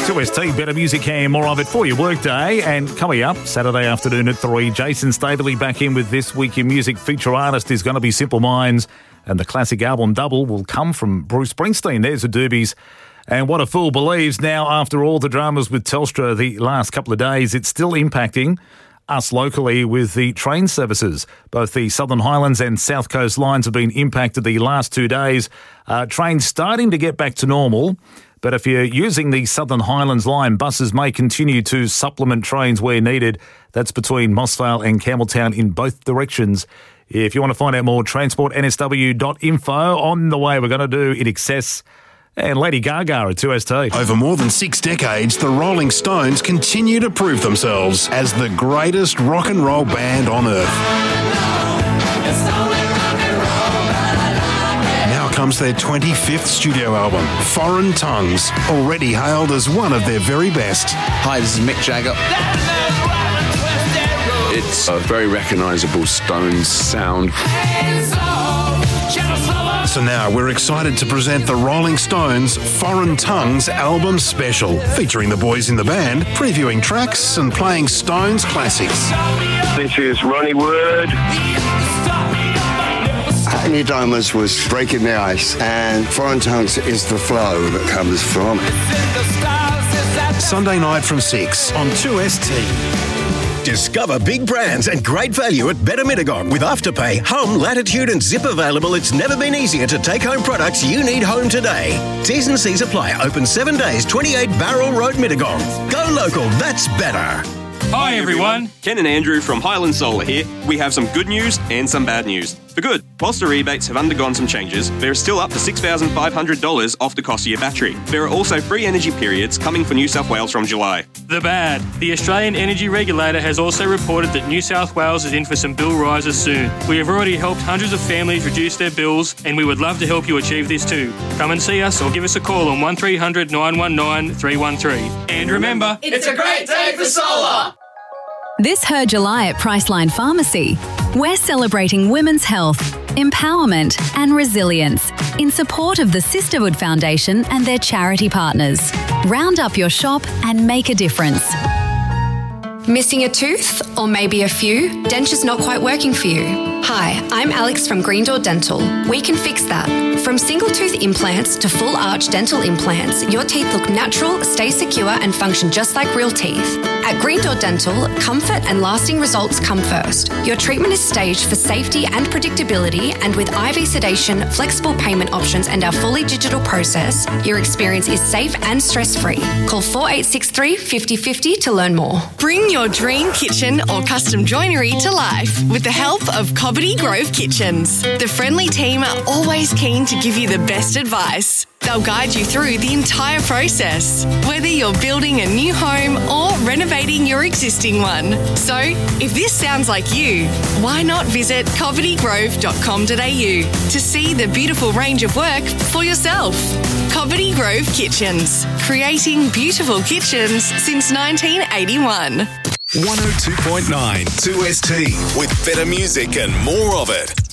2ST, better music and more of it for your workday. And coming up, Saturday afternoon at 3, Jason Staveley back in with This Week in Music. Feature artist is going to be Simple Minds, and the classic album Double will come from Bruce Springsteen. There's the doobies. And What a Fool Believes. Now, after all the dramas with Telstra the last couple of days, it's still impacting us locally with the train services. Both the Southern Highlands and South Coast lines have been impacted the last 2 days. Trains starting to get back to normal, but if you're using the Southern Highlands line, buses may continue to supplement trains where needed. That's between Mossvale and Campbelltown in both directions. If you want to find out more, transportnsw.info. On the way, we're going to do In Excess and Lady Gaga at 2ST. Over more than 6 decades, the Rolling Stones continue to prove themselves as the greatest rock and roll band on earth. Now comes their 25th studio album, Foreign Tongues, already hailed as one of their very best. Hi, this is Mick Jagger. It's a very recognisable Stones sound. So now we're excited to present the Rolling Stones Foreign Tongues album special, featuring the boys in the band, previewing tracks and playing Stones classics. This is Ronnie Wood. Hackney Diamonds was breaking the ice, and Foreign Tongues is the flow that comes from it. Sunday night from 6 on 2ST. Discover big brands and great value at Better Mittagong. With Afterpay, Home, Latitude and Zip available, it's never been easier to take home products you need home today. T's and C's apply. Open 7 days, 28 Barrel Road, Mittagong. Go local, that's better. Hi everyone, Ken and Andrew from Highland Solar here. We have some good news and some bad news. For good, whilst the rebates have undergone some changes, there is still up to $6,500 off the cost of your battery. There are also free energy periods coming for New South Wales from July. The bad. The Australian Energy Regulator has also reported that New South Wales is in for some bill rises soon. We have already helped hundreds of families reduce their bills, and we would love to help you achieve this too. Come and see us or give us a call on 1300 919 313. And remember, it's a great day for solar! This Her July at Priceline Pharmacy, we're celebrating women's health, empowerment and resilience in support of the Sisterhood Foundation and their charity partners. Round up your shop and make a difference. Missing a tooth? Or maybe a few? Denture's not quite working for you? Hi, I'm Alex from Green Door Dental. We can fix that. From single tooth implants to full arch dental implants, your teeth look natural, stay secure and function just like real teeth. At Green Door Dental, comfort and lasting results come first. Your treatment is staged for safety and predictability, and with IV sedation, flexible payment options and our fully digital process, your experience is safe and stress-free. Call 4863 5050 to learn more. Bring your dream kitchen or custom joinery to life with the help of Cobbitty Grove Kitchens. The friendly team are always keen to give you the best advice. They'll guide you through the entire process, whether you're building a new home or renovating your existing one. So, if this sounds like you, why not visit cobbittygrove.com.au to see the beautiful range of work for yourself. Cobbitty Grove Kitchens, creating beautiful kitchens since 1981. 102.9 2ST with better music and more of it.